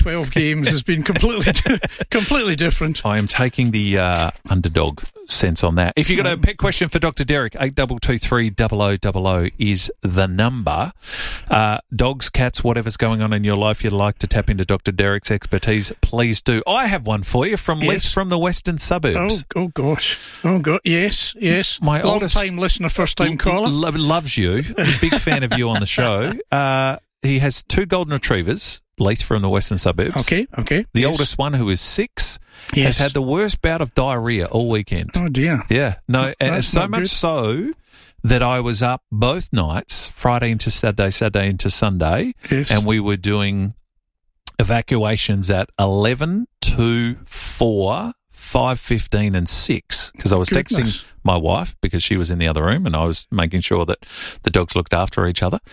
12 games has been completely different. I am taking the underdog sense on that. If you've got a pet question for Dr. Derek, 8223 is the number. Dogs, cats, whatever's going on in your life you'd like to tap into Dr. Derek's expertise, please do. I have one for you from Leith from the western suburbs. Oh gosh. Yes. My long-time listener, first-time caller. Loves you. Big fan of you on the show. He has 2 golden retrievers, Leith from the western suburbs. Okay. The oldest one, who is 6, has had the worst bout of diarrhea all weekend. Oh, dear. Yeah. No, and so much good. So that I was up both nights, Friday into Saturday, Saturday into Sunday, and we were doing evacuations at 11, 2, 4, 5:15 and 6, because I was texting my wife because she was in the other room and I was making sure that the dogs looked after each other.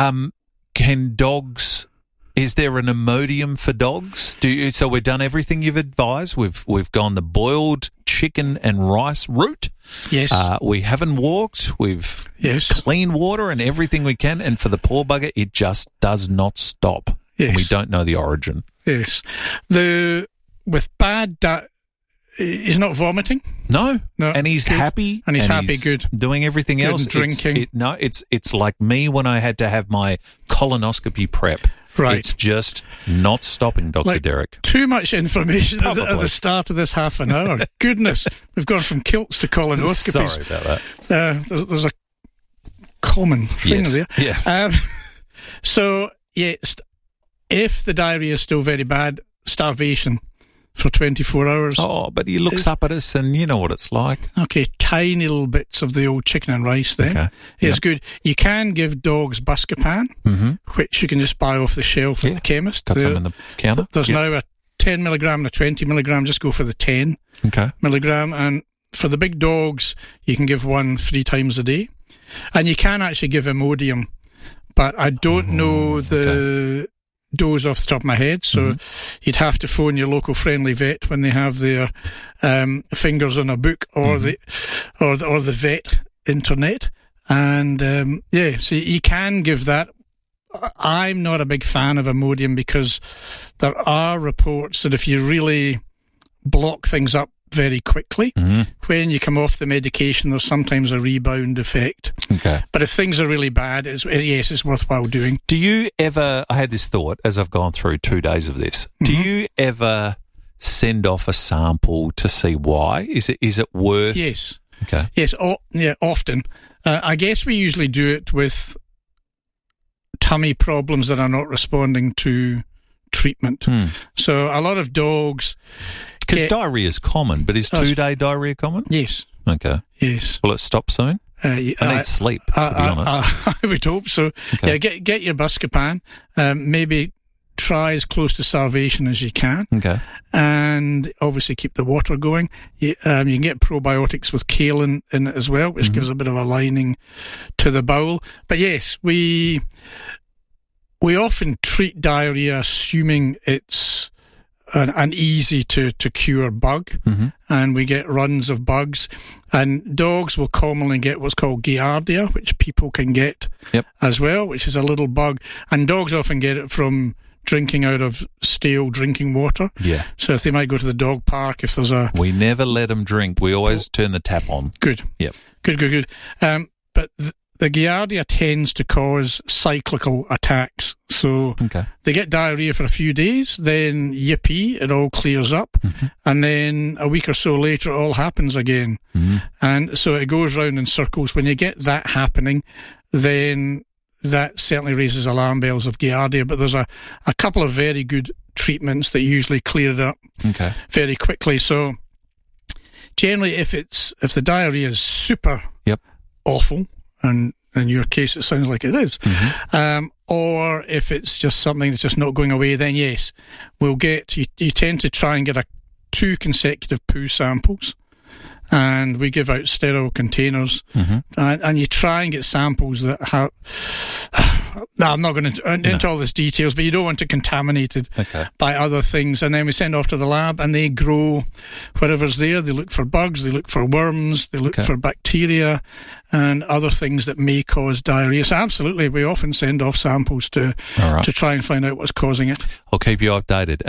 Is there an Imodium for dogs? So we've done everything you've advised. We've gone the boiled chicken and rice route. Yes. We haven't walked. We've clean water and everything we can. And for the poor bugger, it just does not stop. Yes. And we don't know the origin. Yes. With bad he's not vomiting. No. And he's happy. And he's happy, good. Doing everything else. Drinking. It's like me when I had to have my colonoscopy prep. Right. It's just not stopping, Dr. Derek. Too much information at the start of this half an hour. Goodness. We've gone from kilts to colonoscopies. Sorry about that. There's a common thing there. Yeah. So, if the diarrhea is still very bad, starvation for 24 hours. Oh, but he looks up at us and you know what it's like. Okay, tiny little bits of the old chicken and rice then. Okay. It's good. You can give dogs Buscopan, which you can just buy off the shelf at the chemist. Got some in the counter. There's now a 10 milligram and a 20 milligram. Just go for the 10 milligram. And for the big dogs, you can give one 3 times a day. And you can actually give Imodium, but I don't know the dose off the top of my head, so you'd have to phone your local friendly vet when they have their fingers on a book or the vet internet, and so you can give that. I'm not a big fan of Imodium because there are reports that if you really block things up very quickly, when you come off the medication, there's sometimes a rebound effect. Okay. But if things are really bad, it's worthwhile doing. Do you ever, I had this thought as I've gone through 2 days of this, do you ever send off a sample to see why? Is it worth? Yes. Okay. Yes, often. I guess we usually do it with tummy problems that are not responding to treatment. So a lot of dogs... Because diarrhea is common, but is 2-day diarrhea common? Yes. Okay. Yes. Will it stop soon? I need sleep, to be honest. I would hope so. Okay. Yeah, get your Buscopan. Maybe try as close to starvation as you can. Okay. And obviously keep the water going. You can get probiotics with kaolin in it as well, which gives a bit of a lining to the bowel. But yes, we often treat diarrhea assuming it's an easy to cure bug, and we get runs of bugs, and dogs will commonly get what's called Giardia, which people can get as well, which is a little bug, and dogs often get it from drinking out of stale drinking water. Yeah. So if they might go to the dog park, if there's we never let them drink. We always turn the tap on. Good. Yep. Good. But the Giardia tends to cause cyclical attacks. So they get diarrhea for a few days, then yippee, it all clears up, and then a week or so later it all happens again. And so it goes round in circles. When you get that happening, then that certainly raises alarm bells of Giardia. But there's a couple of very good treatments that usually clear it up very quickly. So generally, if the diarrhea is super awful, and in your case it sounds like it is, or if it's just something that's just not going away, then yes, we'll get, you tend to try and get 2 consecutive poo samples, and we give out sterile containers, and you try and get samples that have No, I'm not going to into all these details, but you don't want to contaminate it by other things. And then we send off to the lab, and they grow whatever's there. They look for bugs, they look for worms, they look for bacteria and other things that may cause diarrhea. So absolutely, we often send off samples to try and find out what's causing it. I'll keep you updated.